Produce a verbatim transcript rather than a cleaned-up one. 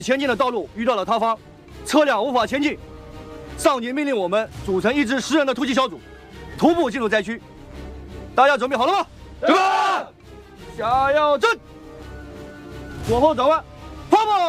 前进的道路遇到了塌方，车辆无法前进。上级命令我们组成一支十人的突击小组，徒步进入灾区。大家准备好了吗？准备。下要阵，左后转弯，跑跑。